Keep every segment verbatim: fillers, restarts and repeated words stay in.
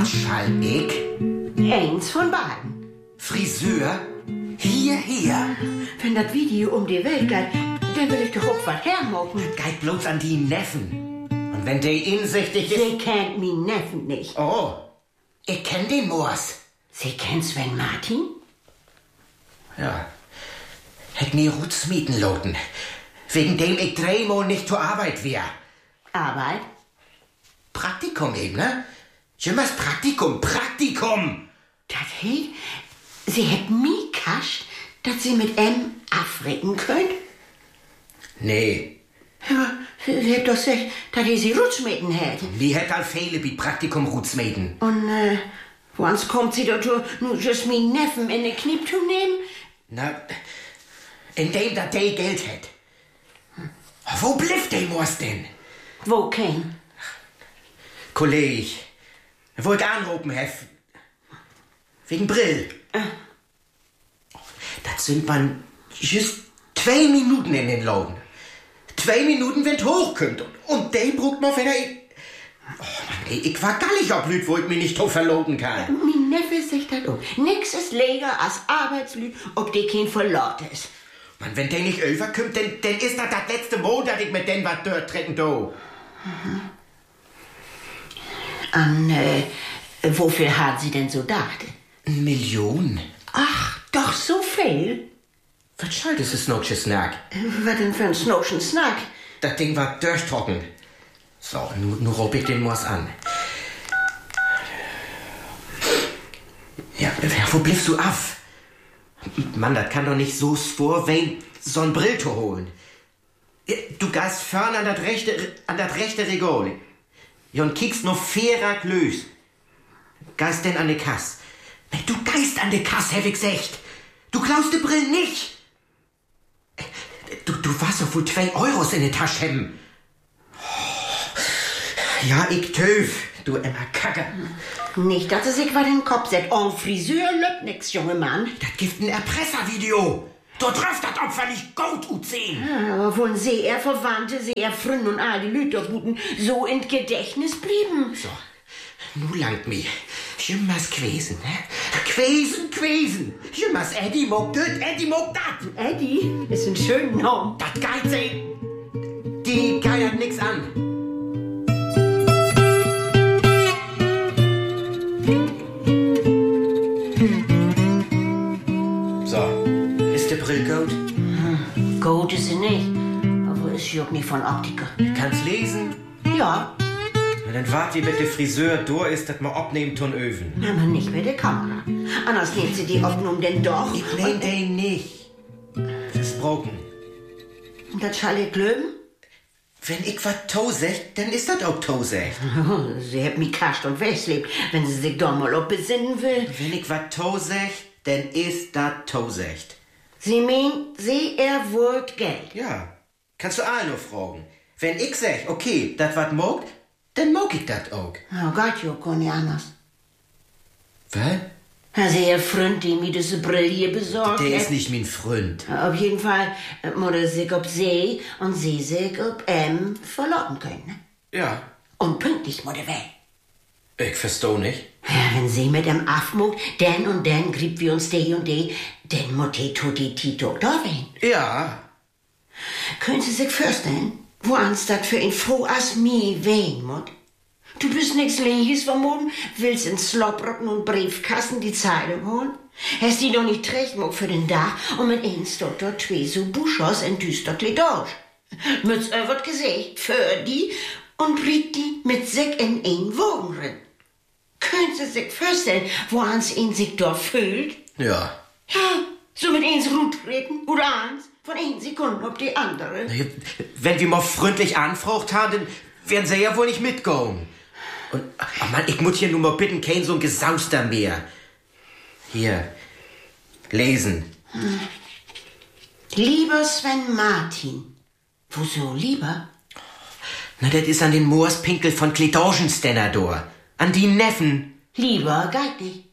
Was schall ich? Eins von beiden. Friseur? Hierher? Wenn das Video um die Welt geht, dann will ich doch auch was hermachen. Geht bloß an die Neffen. Und wenn der insichtig ist... Sie kennt min Neffen nicht. Oh, ich kenn den Moors. Sie kennt Sven Martin? Ja. Hätt mir Ruts mieten loten. Wegen dem ich dreimal nicht zur Arbeit wär. Arbeit? Praktikum eben, ne? Jemals Praktikum, Praktikum! Das heißt, Sie hätt mi kascht, dass Sie mit em afriken könnt? Nee. Ja, Sie hätt doch gesagt, dass ihr Sie Rutschmeten hätten. Die hätt all viele wie Praktikum Rutsmeten. Und, äh, woans kommt Sie doch nur just mi Neffen in den Kniep zu nehmen? Na, indem dat der Geld hätt. Wo blifft der Moors denn? Wo kein? Kolleg, wollt anrufen, hef. Wegen Brill. Äh. Das sind man just zwei Minuten in den Laden. Zwei Minuten, wenn hochkommt. Und, und der brucht noch, wenn er... Oh Mann, ey, ich war gallig ablüt, wo ich mich nicht drauf verloten kann. Mein Neffe sagt das auch. Nix ist leger als Arbeitslüd, ob die kein Verlot ist. Mann, wenn der nicht überkommt, dann, dann ist das das letzte Mal, dass ich mit den was dort trecken do. Mhm. An, äh, wofür hat sie denn so dachte? Eine Million? Ach, doch so viel? Was schall das ist Snotchen Snack? Was denn für ein Snotchen Snack? Das Ding war durchtrocken. So, nu, nu rob ich den Moors an. Ja, wo bliffst du auf? Mann, das kann doch nicht so vorwein, so ein Brill zu holen. Du gehst vorne an das rechte, an das rechte Regal. Ja, und kiekst noch fairer lös. Geist denn an die Kass? Du geist an die Kass, hab ich gesagt. Du klaust die Brill nicht. Du, du warst doch wohl zwei Euros in der Tasche haben. Ja, ich töf, du Emma Kacke. Nicht, dass es sich was in den Kopf setzt. En Friseur löbt nix, junge Mann. Das gibt ein Erpresservideo. Dort trifft das Opfer nicht gut U zehn. Ja, aber wollen sie er Verwandte, sie er Freunde und all die Lüterguten so in Gedächtnis blieben? So, nu langt mi. Jemals quesen, ne? Quesen, quesen. Jemals Eddie mogt das, Eddie mogt das. Eddie ist ein schöner Name. Das geit sie. Die geiert nix an. So, ist der Brill gut? Hm, gut ist sie nicht, aber ist sie auch nicht von Optiker. Kannst lesen? Ja. Na, dann wart ihr mit dem Friseur durch, ist das mal abnehmen tun Öfen. Aber nicht mit der Kamera. Anders nimmt sie die Aufnahme denn doch. Ich nehm den nicht. Das ist broken. Und das schall ich glöben? Wenn ich was tosech, dann ist das auch tosech. Sie hat mich kascht und weglebt, wenn sie sich doch mal ob besinnen will. Wenn ich was tosech, dann ist das tosech. Sie meint, sie erwurt Geld. Ja, kannst du auch nur fragen. Wenn ich sag, okay, das wat mogt, dann mog ich das auch. Oh Gott, jo, kann nicht anders. Was? Also ihr Freund, die mir diese Brille hier besorgt Der hat. ist nicht mein Freund. Auf jeden Fall äh, muss er sich ob sie und sie sich ob em verlotten können. Ne? Ja. Und pünktlich muss er weg. Ich versteh nicht. Ja, wenn sie mit dem Afmut, denn und denn grieb wir uns die und die, denn muss die tutti tito da wen. Ja. Können Sie sich vorstellen, wo ans dat für ihn froh as mi wen muss? Du bist nix Lehiges vermuten, willst in Slopprocken und Briefkasten die Zeitung holen? Hast die doch nicht recht mag für den Dach und mit eins dort dort zwei so Buschos in düster Kleidage. Mütz er wird gesehen, für die und bringt die mit sich in ein Wogen rein. Können Sie sich vorstellen, wo ans ihn sich dort fühlt? Ja. Ja, so mit eins Rut treten oder eins von ein Sekunden auf die andere. Wenn wir mal freundlich anfragt haben, dann werden sie ja wohl nicht mitgehen. Und, ach Mann, ich muss hier nur mal bitten, kein so ein Gesauster mehr. Hier, lesen. Hm. Lieber Sven Martin. Woso lieber? Na, das ist an den Moorspinkel von Kledogenstenner da. An die Neffen. Lieber geht nicht.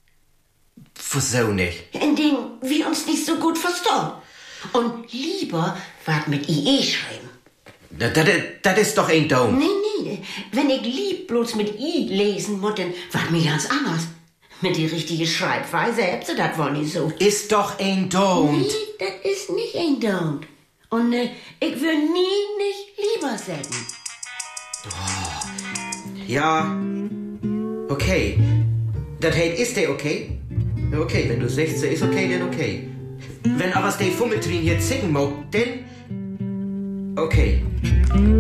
Wieso nicht? In denen wir uns nicht so gut verstehen. Und lieber wat mit I E schreiben. Das ist doch ein Dom. Nee, nee, wenn ich lieb bloß mit I lesen muss, dann war mir ganz anders. Mit die richtige Schreibweise habt ihr das wohl nicht so. Ist doch ein Don't. Nee, das ist nicht ein Don't. Und äh, ich will nie nicht lieber sagen. Oh. Ja, okay. Das heißt, ist der okay? Okay, wenn du sechzehn ist okay, dann okay. Wenn aber der Fummeltrin hier zicken mag, dann okay.